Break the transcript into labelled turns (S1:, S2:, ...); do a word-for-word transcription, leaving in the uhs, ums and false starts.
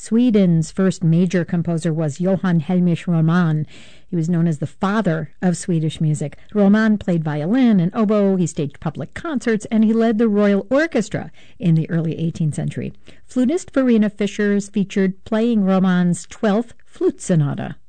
S1: Sweden's first major composer was Johann Heinrich Roman. He was known as the father of Swedish music. Roman played violin and oboe, he staged public concerts, and he led the royal orchestra in the early eighteenth century. Flutist Verena Fischer is featured playing Roman's twelfth Flute Sonata.